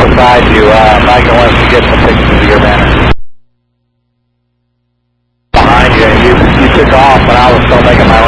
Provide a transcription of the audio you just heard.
beside you. Magna wants to get some pictures of your banner. Behind you, you took off when I was still making my